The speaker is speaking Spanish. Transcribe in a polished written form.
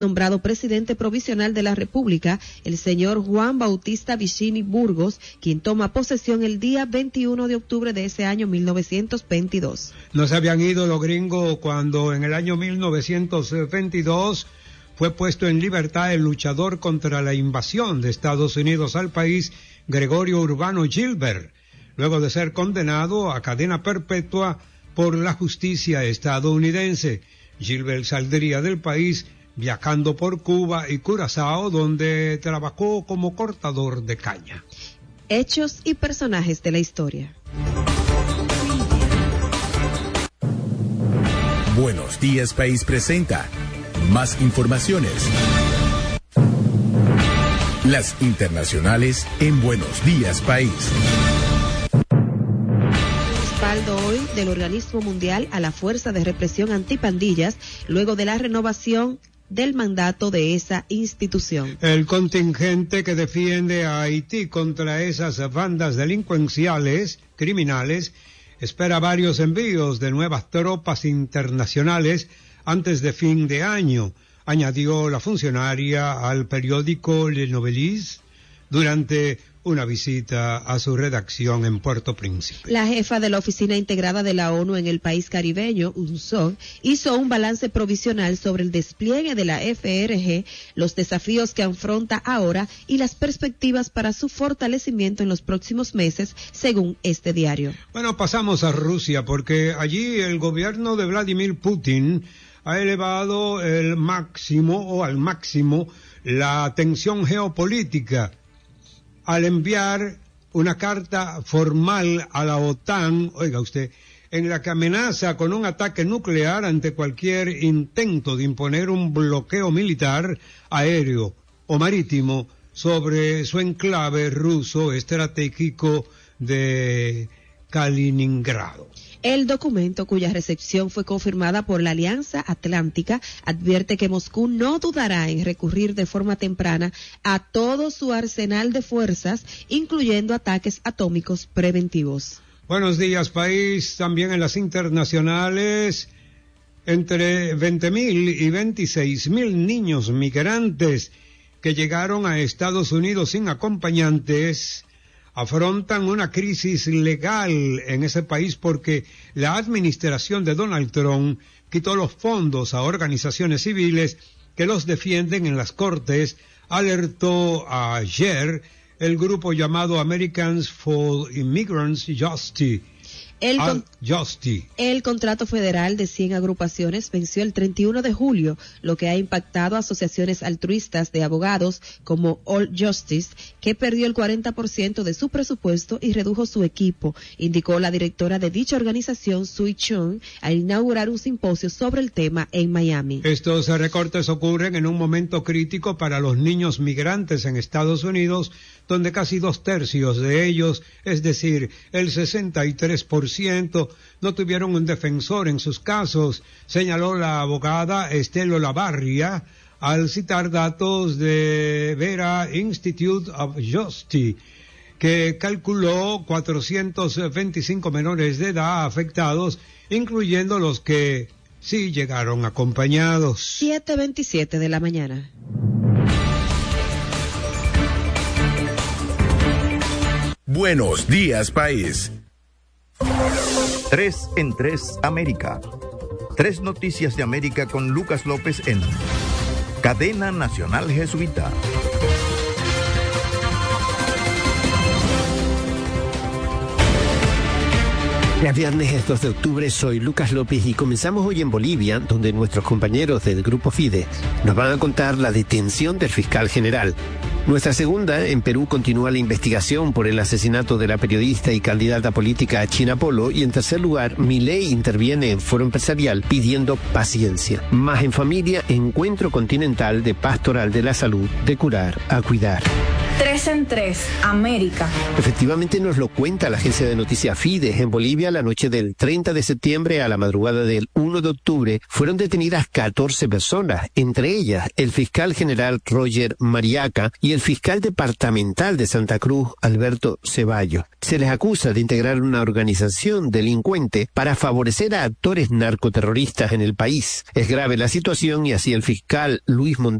nombrado presidente provisional de la República, el señor Juan Bautista Vicini Burgos, quien toma posesión el día 21 de octubre de ese año 1922. No se habían ido los gringos cuando en el año 1922 fue puesto en libertad el luchador contra la invasión de Estados Unidos al país, Gregorio Urbano Gilbert, luego de ser condenado a cadena perpetua por la justicia estadounidense. Gilbert saldría del país viajando por Cuba y Curazao, donde trabajó como cortador de caña. Hechos y personajes de la historia. Buenos Días País presenta más informaciones. Las internacionales en Buenos Días País. Respaldo hoy del Organismo Mundial a la Fuerza de Represión Antipandillas, luego de la renovación del mandato de esa institución. El contingente que defiende a Haití contra esas bandas delincuenciales, criminales, espera varios envíos de nuevas tropas internacionales antes de fin de año, añadió la funcionaria al periódico Le Noveliste durante una visita a su redacción en Puerto Príncipe. La jefa de la Oficina Integrada de la ONU en el país caribeño, UNSOG, hizo un balance provisional sobre el despliegue de la FRG, los desafíos que afronta ahora y las perspectivas para su fortalecimiento en los próximos meses, según este diario. Bueno, pasamos a Rusia, porque allí el gobierno de Vladimir Putin ha elevado al máximo la tensión geopolítica al enviar una carta formal a la OTAN, oiga usted, en la que amenaza con un ataque nuclear ante cualquier intento de imponer un bloqueo militar aéreo o marítimo sobre su enclave ruso estratégico de Kaliningrado. El documento, cuya recepción fue confirmada por la Alianza Atlántica, advierte que Moscú no dudará en recurrir de forma temprana a todo su arsenal de fuerzas, incluyendo ataques atómicos preventivos. Buenos días, país. También en las internacionales, entre 20.000 y 26.000 niños migrantes que llegaron a Estados Unidos sin acompañantes afrontan una crisis legal en ese país porque la administración de Donald Trump quitó los fondos a organizaciones civiles que los defienden en las cortes, alertó ayer el grupo llamado Americans for Immigrants Justice. El contrato federal de 100 agrupaciones venció el 31 de julio, lo que ha impactado a asociaciones altruistas de abogados como All Justice, que perdió el 40% de su presupuesto y redujo su equipo, indicó la directora de dicha organización, Sui Chung, al inaugurar un simposio sobre el tema en Miami. Estos recortes ocurren en un momento crítico para los niños migrantes en Estados Unidos, donde casi 2/3 de ellos, es decir, el 63%, no tuvieron un defensor en sus casos, señaló la abogada Estela Olavarria al citar datos de Vera Institute of Justice, que calculó 425 menores de edad afectados, incluyendo los que sí llegaron acompañados. 7:27 de la mañana. Buenos días, país. 3 en 3 América. 3 noticias de América con Lucas López en Cadena Nacional Jesuita. Es viernes 2 de octubre, soy Lucas López y comenzamos hoy en Bolivia, donde nuestros compañeros del Grupo FIDE nos van a contar la detención del fiscal general. Nuestra segunda, en Perú, continúa la investigación por el asesinato de la periodista y candidata política China Polo, y en tercer lugar, Milei interviene en Foro Empresarial pidiendo paciencia. Más en familia, encuentro continental de Pastoral de la Salud, de curar a cuidar. 3 en 3, América. Efectivamente nos lo cuenta la agencia de noticias Fides. En Bolivia, la noche del 30 de septiembre a la madrugada del 1 de octubre, fueron detenidas 14 personas, entre ellas el fiscal general Roger Mariaca y el fiscal departamental de Santa Cruz, Alberto Ceballos. Se les acusa de integrar una organización delincuente para favorecer a actores narcoterroristas en el país. Es grave la situación y así el fiscal Luis Montalvo